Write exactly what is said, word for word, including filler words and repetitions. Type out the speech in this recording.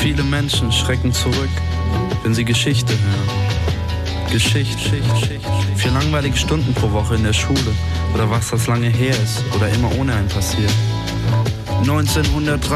Viele Menschen schrecken zurück, wenn sie Geschichte hören. Geschichte, Geschichte, vier langweilige Stunden pro Woche in der Schule oder was das lange her ist oder immer ohne einen passiert. neunzehnhundertdreiundachtzig